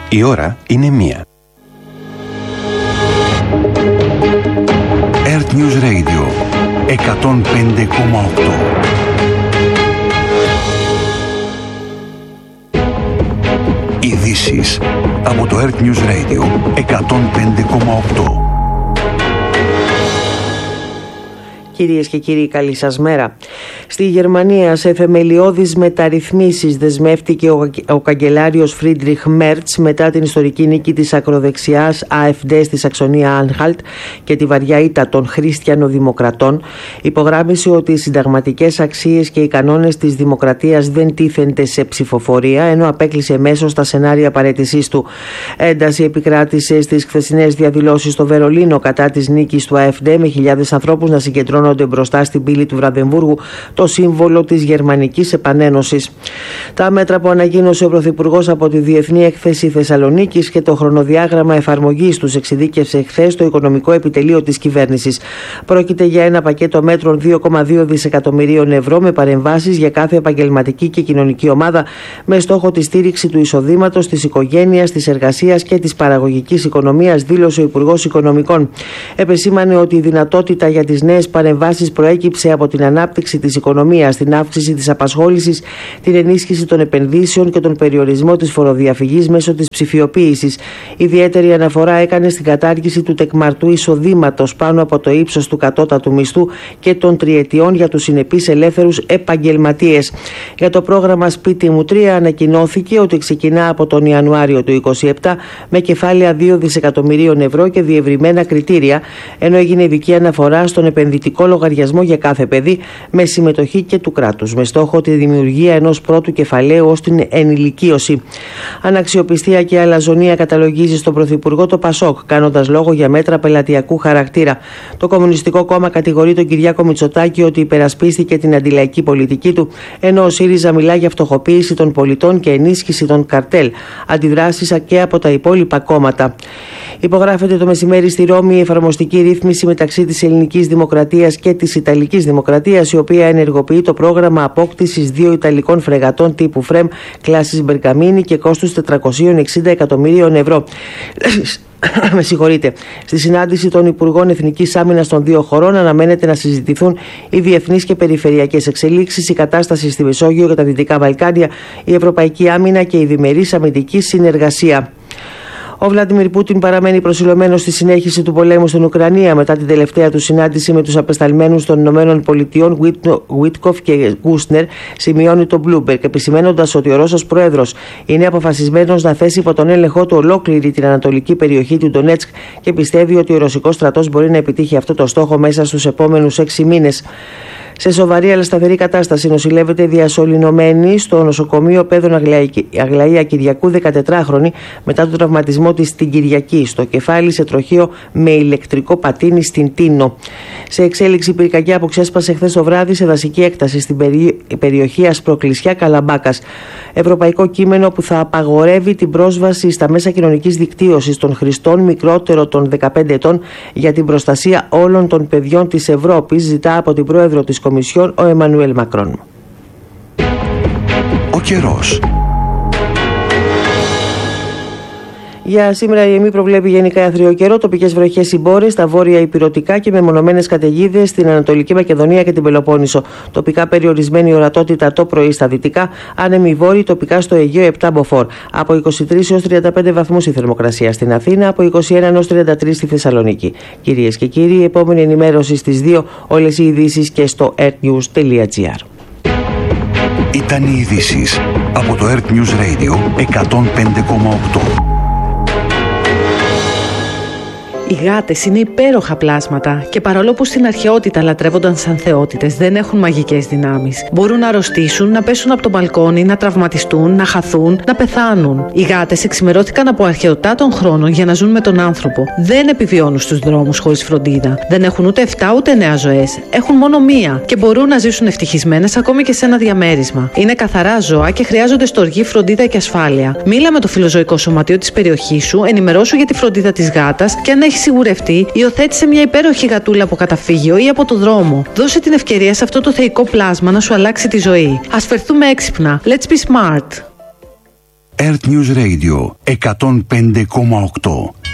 Η ώρα είναι 1. Earth News Radio 105,8. Ειδήσεις από το Earth News Radio 105,8. Κυρίες και κύριοι, καλή σας μέρα. Στη Γερμανία σε θεμελιώδεις μεταρρυθμίσεις δεσμεύτηκε ο καγκελάριος Φρίντριχ Μέρτς μετά την ιστορική νίκη της ακροδεξιάς AfD στη Σαξονία-Άνχαλτ και τη βαριά ήττα των χριστιανοδημοκρατών. Υπογράμμισε ότι οι συνταγματικές αξίες και οι κανόνες της δημοκρατίας δεν τίθενται σε ψηφοφορία, ενώ απέκλεισε μέσως τα σενάρια παραίτησής του. Ένταση επικράτησε στις χθεσινές διαδηλώσεις στο Βερολίνο κατά της νίκης του AfD, με χιλιάδες ανθρώπους να συγκεντρώνονται μπροστά στην πύλη του Βραντεμβούργου, το σύμβολο της Γερμανικής Επανένωσης. Τα μέτρα που ανακοίνωσε ο Πρωθυπουργός από τη Διεθνή Έκθεση Θεσσαλονίκης και το χρονοδιάγραμμα εφαρμογής τους εξειδίκευσε χθες το Οικονομικό Επιτελείο της Κυβέρνησης. Πρόκειται για ένα πακέτο μέτρων 2,2 δισεκατομμυρίων ευρώ με παρεμβάσεις για κάθε επαγγελματική και κοινωνική ομάδα, με στόχο τη στήριξη του εισοδήματος, της οικογένειας, της εργασίας και της παραγωγικής οικονομίας, δήλωσε ο Υπουργός Οικονομικών. Επεσήμανε ότι η δυνατότητα για τις νέες παρεμβάσεις προέκυψε από την ανάπτυξη της οικονομίας, την αύξηση της απασχόλησης, την ενίσχυση των επενδύσεων και τον περιορισμό της φοροδιαφυγής μέσω της ψηφιοποίησης. Ιδιαίτερη αναφορά έκανε στην κατάργηση του τεκμαρτού εισοδήματος πάνω από το ύψος του κατώτατου μισθού και των τριετιών για τους συνεπείς ελεύθερους επαγγελματίες. Για το πρόγραμμα Σπίτι μου 3 ανακοινώθηκε ότι ξεκινά από τον Ιανουάριο του 2027 με κεφάλαια 2 δισεκατομμυρίων ευρώ και διευρυμένα κριτήρια, ενώ έγινε ειδική αναφορά στον επενδυτικό λογαριασμό για κάθε παιδί με συμμετοχή και του κράτους, με στόχο τη δημιουργία ενός πρώτου κεφαλαίου ως την ενηλικίωση. Αναξιοπιστία και αλαζονία καταλογίζει στον Πρωθυπουργό το Πασόκ, κάνοντας λόγο για μέτρα πελατειακού χαρακτήρα. Το Κομμουνιστικό Κόμμα κατηγορεί τον Κυριάκο Μητσοτάκη ότι υπερασπίστηκε την αντιλαϊκή πολιτική του, ενώ ο ΣΥΡΙΖΑ μιλά για φτωχοποίηση των πολιτών και ενίσχυση των καρτέλ. Αντιδράσεις και από τα υπόλοιπα κόμματα. Υπογράφεται το μεσημέρι στη Ρώμη η εφαρμοστική ρύθμιση μεταξύ της ελληνικής δημοκρατίας και της ιταλικής δημοκρατίας, η οποία ενεργοποιεί το πρόγραμμα απόκτησης 2 ιταλικών φρεγατών τύπου ΦΡΕΜ κλάσης Μπερκαμίνη και κόστους 460 εκατομμυρίων ευρώ. Με συγχωρείτε. Στη συνάντηση των Υπουργών Εθνικής Άμυνας των δύο χωρών αναμένεται να συζητηθούν οι διεθνείς και περιφερειακές εξελίξεις, η κατάσταση στη Μεσόγειο και τα Δυτικά Βαλκάνια, η ευρωπαϊκή άμυνα και η διμερής αμυντική συνεργασία. Ο Βλάντιμιρ Πούτιν παραμένει προσιλωμένος στη συνέχιση του πολέμου στην Ουκρανία μετά την τελευταία του συνάντηση με τους απεσταλμένους των Ηνωμένων Πολιτειών Γουίτκοφ και Κούσνερ, σημειώνει το Bloomberg, επισημαίνοντας ότι ο Ρώσος Πρόεδρος είναι αποφασισμένος να θέσει υπό τον έλεγχό του ολόκληρη την ανατολική περιοχή του Ντονέτσκ και πιστεύει ότι ο ρωσικός στρατός μπορεί να επιτύχει αυτό το στόχο μέσα στους επόμενους 6 μήνες. Σε σοβαρή αλλά σταθερή κατάσταση νοσηλεύεται διασωληνωμένη στο νοσοκομείο Πέδων Αγλαία Κυριακού 14χρονη μετά τον τραυματισμό της την Κυριακή στο κεφάλι σε τροχείο με ηλεκτρικό πατίνι στην Τίνο. Σε εξέλιξη, πυρκαγιά που ξέσπασε χθες το βράδυ σε δασική έκταση στην περιοχή Ασπροκλησιά Καλαμπάκας. Ευρωπαϊκό κείμενο που θα απαγορεύει την πρόσβαση στα μέσα κοινωνικής δικτύωσης των χρηστών μικρότερο των 15 ετών για την προστασία όλων των παιδιών της Ευρώπης, ζητά από την πρόεδρο της Κομισιόν ο Εμμανουέλ Μακρόν. Ο καιρός. Για σήμερα η ΕΜΗ προβλέπει γενικά άθριο καιρό, τοπικές βροχές συμπόρες στα βόρεια ηπειρωτικά και μεμονωμένες καταιγίδες στην Ανατολική Μακεδονία και την Πελοπόννησο. Τοπικά περιορισμένη ορατότητα το πρωί στα δυτικά, άνεμοι βόρειοι τοπικά στο Αιγαίο 7 μποφόρ. Από 23 έως 35 βαθμούς η θερμοκρασία στην Αθήνα, από 21 έως 33 στη Θεσσαλονίκη. Κυρίες και κύριοι, η επόμενη ενημέρωση στις 2, όλες οι ειδήσεις και στο earthnews.gr. Ήταν οι ειδήσεις από το Earth News Radio 105,8. Οι γάτες είναι υπέροχα πλάσματα και παρόλο που στην αρχαιότητα λατρεύονταν σαν θεότητες, δεν έχουν μαγικές δυνάμεις. Μπορούν να αρρωστήσουν, να πέσουν από το μπαλκόνι, να τραυματιστούν, να χαθούν, να πεθάνουν. Οι γάτες εξημερώθηκαν από αρχαιοτά των χρόνων για να ζουν με τον άνθρωπο. Δεν επιβιώνουν στους δρόμους χωρίς φροντίδα. Δεν έχουν ούτε 7 ούτε 9 ζωές. Έχουν μόνο μία και μπορούν να ζήσουν ευτυχισμένες ακόμη και σε ένα διαμέρισμα. Είναι καθαρά ζώα και χρειάζονται στοργή, φροντίδα και ασφάλεια. Μίλα με το φιλοζωικό σωματείο της περιοχής σου, ενημερώσου για τη φροντίδα της γάτας και αν έχει σιγουρευτεί, υιοθέτησε μια υπέροχη γατούλα από καταφύγιο ή από το δρόμο. Δώσε την ευκαιρία σε αυτό το θεϊκό πλάσμα να σου αλλάξει τη ζωή. Ας φερθούμε έξυπνα. Let's be smart. Earth News Radio 105,8.